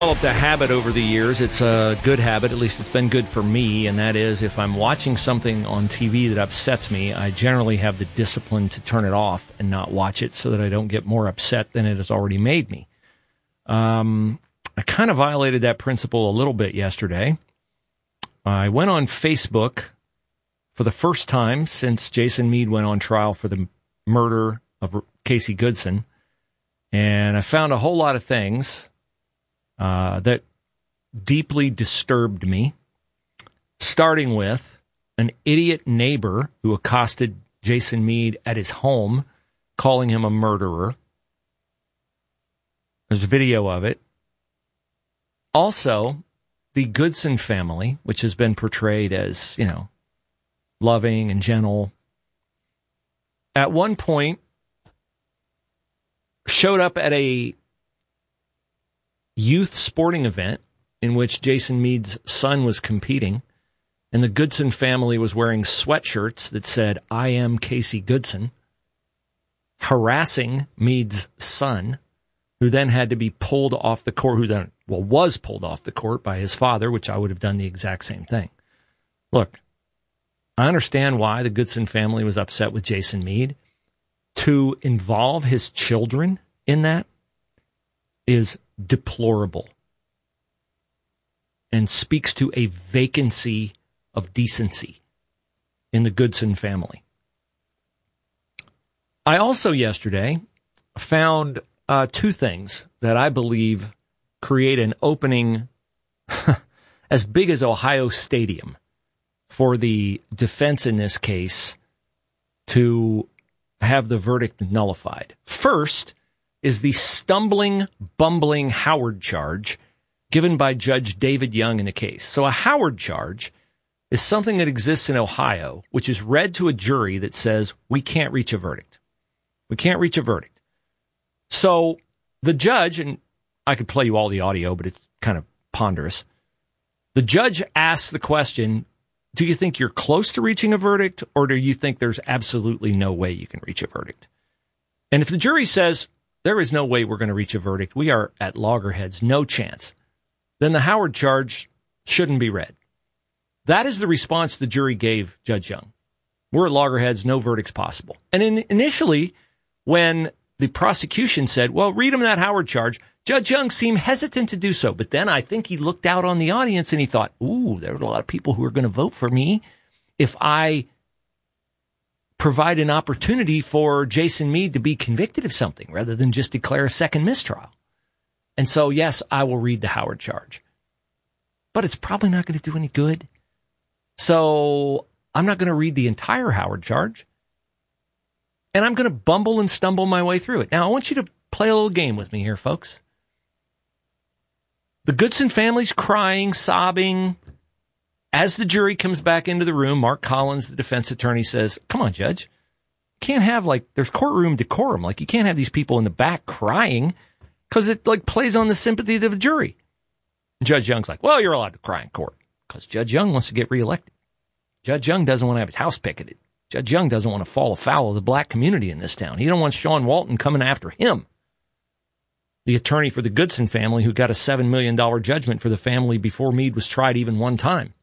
Developed a habit over the years. It's a good habit, at least it's been good for me, and that is if I'm watching something on TV that upsets me, I generally have the discipline to turn it off and not watch it so that I don't get more upset than it has already made me. I kind of violated that principle a little bit yesterday. I went on Facebook for the first time since Jason Meade went on trial for the murder of Casey Goodson, and I found a whole lot of things that deeply disturbed me, starting with an idiot neighbor who accosted Jason Meade at his home, calling him a murderer. There's a video of it. Also, the Goodson family, which has been portrayed as, loving and gentle, at one point showed up at a youth sporting event in which Jason Meade's son was competing, and the Goodson family was wearing sweatshirts that said, "I am Casey Goodson," harassing Meade's son, who then had to be pulled off the court, was pulled off the court by his father, which I would have done the exact same thing. Look, I understand why the Goodson family was upset with Jason Meade. To involve his children in that is deplorable and speaks to a vacancy of decency in the Goodson family. I also yesterday found two things that I believe create an opening as big as Ohio Stadium for the defense in this case to have the verdict nullified. First is the stumbling, bumbling Howard charge given by Judge David Young in the case. So a Howard charge is something that exists in Ohio, which is read to a jury that says, we can't reach a verdict. We can't reach a verdict. So the judge, and I could play you all the audio, but it's kind of ponderous. The judge asks the question, do you think you're close to reaching a verdict, or do you think there's absolutely no way you can reach a verdict? And if the jury says, there is no way we're going to reach a verdict, we are at loggerheads, no chance, then the Howard charge shouldn't be read. That is the response the jury gave Judge Young. We're at loggerheads, no verdict's possible. And initially, when the prosecution said, well, read him that Howard charge, Judge Young seemed hesitant to do so. But then I think he looked out on the audience and he thought, ooh, there are a lot of people who are going to vote for me if I provide an opportunity for Jason Meade to be convicted of something rather than just declare a second mistrial. And so, yes, I will read the Howard charge. But it's probably not going to do any good. So I'm not going to read the entire Howard charge. And I'm going to bumble and stumble my way through it. Now, I want you to play a little game with me here, folks. The Goodson family's crying, sobbing. As the jury comes back into the room, Mark Collins, the defense attorney, says, come on, Judge. You can't have, there's courtroom decorum. You can't have these people in the back crying because it, plays on the sympathy of the jury. And Judge Young's like, well, you're allowed to cry in court because Judge Young wants to get reelected. Judge Young doesn't want to have his house picketed. Judge Young doesn't want to fall afoul of the black community in this town. He don't want Sean Walton coming after him. The attorney for the Goodson family who got a $7 million judgment for the family before Meade was tried even one time.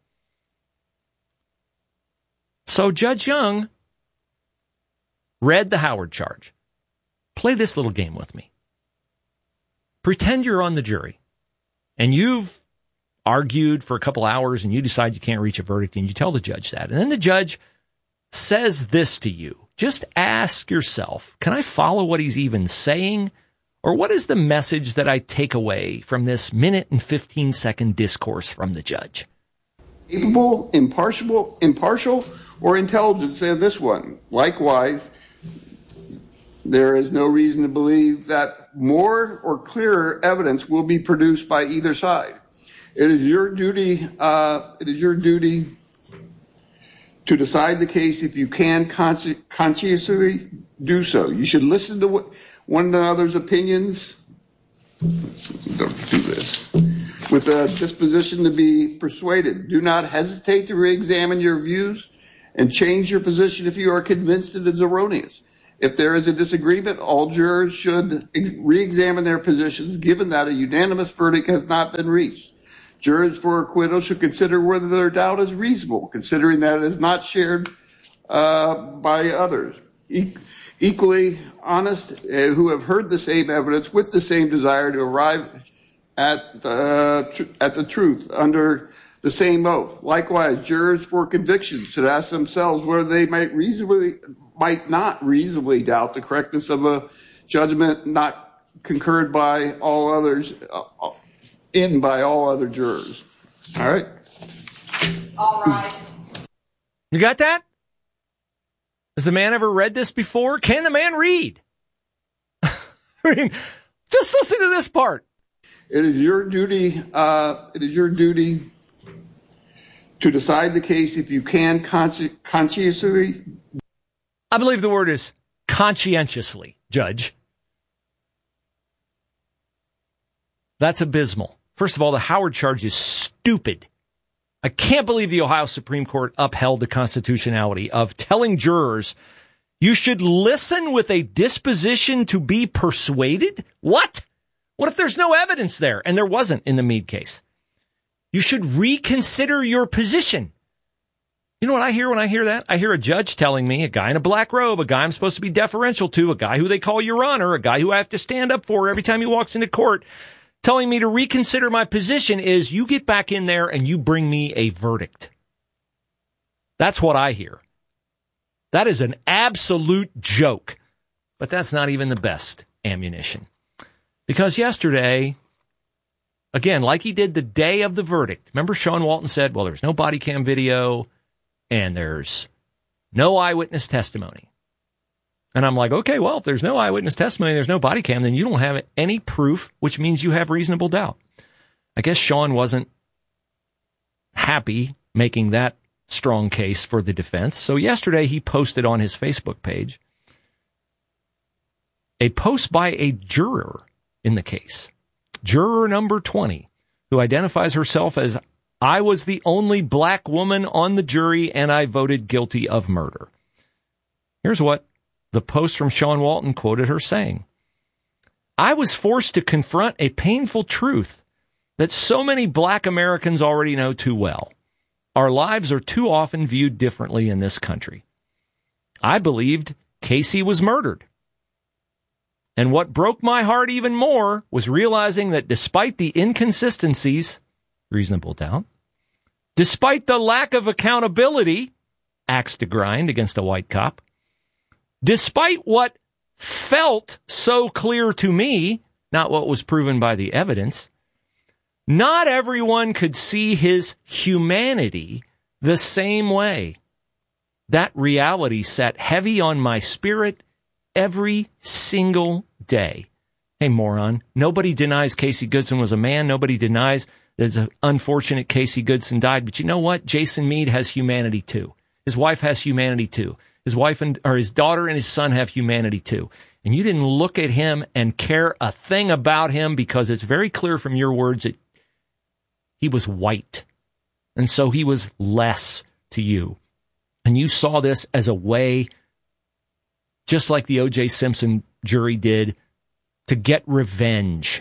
So Judge Young read the Howard charge. Play this little game with me. Pretend you're on the jury and you've argued for a couple hours and you decide you can't reach a verdict and you tell the judge that. And then the judge says this to you. Just ask yourself, can I follow what he's even saying? Or what is the message that I take away from this minute and 15-second discourse from the judge? Capable, impartial, or intelligent, said this one. Likewise, there is no reason to believe that more or clearer evidence will be produced by either side. It is your duty to decide the case if you can conscientiously do so. You should listen to one another's opinions. Don't do this. With a disposition to be persuaded. Do not hesitate to re-examine your views and change your position if you are convinced it is erroneous. If there is a disagreement, all jurors should re-examine their positions, given that a unanimous verdict has not been reached. Jurors for acquittal should consider whether their doubt is reasonable, considering that it is not shared by others. Equally honest, who have heard the same evidence with the same desire to arrive at the truth under the same oath. Likewise, jurors for conviction should ask themselves whether they might not reasonably doubt the correctness of a judgment not concurred by all others, by all other jurors. All right. All right. You got that? Has the man ever read this before? Can the man read? I mean, just listen to this part. It is your duty. To decide the case if you can conscientiously. I believe the word is conscientiously, Judge. That's abysmal. First of all, the Howard charge is stupid. I can't believe the Ohio Supreme Court upheld the constitutionality of telling jurors you should listen with a disposition to be persuaded. What? What if there's no evidence there? And there wasn't in the Meade case. You should reconsider your position. You know what I hear when I hear that? I hear a judge telling me, a guy in a black robe, a guy I'm supposed to be deferential to, a guy who they call Your Honor, a guy who I have to stand up for every time he walks into court, telling me to reconsider my position is you get back in there and you bring me a verdict. That's what I hear. That is an absolute joke. But that's not even the best ammunition. Because yesterday, again, like he did the day of the verdict, remember Sean Walton said, well, there's no body cam video and there's no eyewitness testimony. And I'm like, okay, well, if there's no eyewitness testimony, there's no body cam, then you don't have any proof, which means you have reasonable doubt. I guess Sean wasn't happy making that strong case for the defense. So yesterday he posted on his Facebook page a post by a juror in the case, juror number 20, who identifies herself as, I was the only black woman on the jury and I voted guilty of murder. Here's what the post from Sean Walton quoted her saying. I was forced to confront a painful truth that so many black Americans already know too well. Our lives are too often viewed differently in this country. I believed Casey was murdered. And what broke my heart even more was realizing that despite the inconsistencies, reasonable doubt, despite the lack of accountability, axe to grind against a white cop, despite what felt so clear to me, not what was proven by the evidence, not everyone could see his humanity the same way. That reality sat heavy on my spirit every single day. Hey, moron, nobody denies Casey Goodson was a man. Nobody denies there's an unfortunate Casey Goodson died. But you know what? Jason Meade has humanity too. His wife has humanity too. His wife or his daughter and his son have humanity too. And you didn't look at him and care a thing about him because it's very clear from your words that he was white. And so he was less to you. And you saw this as a way, just like the O.J. Simpson jury did, to get revenge.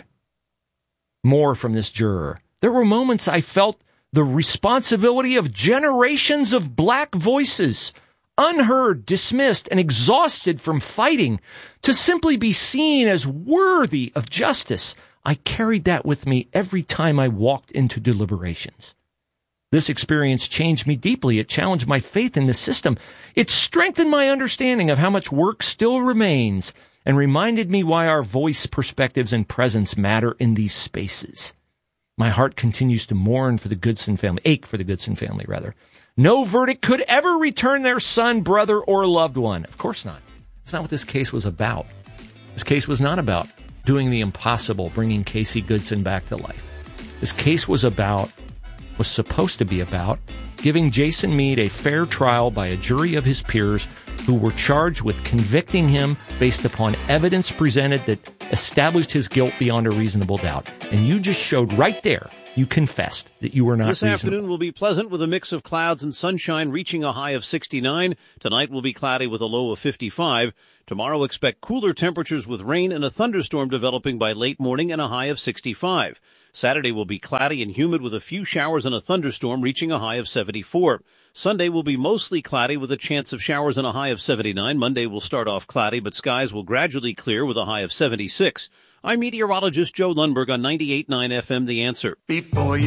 More from this juror. There were moments I felt the responsibility of generations of black voices, unheard, dismissed, and exhausted from fighting, to simply be seen as worthy of justice. I carried that with me every time I walked into deliberations. This experience changed me deeply. It challenged my faith in the system. It strengthened my understanding of how much work still remains and reminded me why our voice, perspectives, and presence matter in these spaces. My heart continues to mourn for the Goodson family, ache for the Goodson family, rather. No verdict could ever return their son, brother, or loved one. Of course not. That's not what this case was about. This case was not about doing the impossible, bringing Casey Goodson back to life. This case was supposed to be about giving Jason Meade a fair trial by a jury of his peers who were charged with convicting him based upon evidence presented that established his guilt beyond a reasonable doubt. And you just showed right there, you confessed that you were not This reasonable. afternoon will be pleasant with a mix of clouds and sunshine, reaching a high of 69. Tonight will be cloudy with a low of 55. Tomorrow expect cooler temperatures with rain and a thunderstorm developing by late morning and a high of 65. Saturday will be cloudy and humid with a few showers and a thunderstorm, reaching a high of 74. Sunday will be mostly cloudy with a chance of showers and a high of 79. Monday will start off cloudy, but skies will gradually clear with a high of 76. I'm meteorologist Joe Lundberg on 98.9 FM, The Answer. Before you